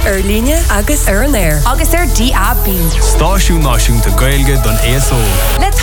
ar líne agus ar an air. Agus ar DAB. Stáisiún náisiúnta Gaeilge don ESO.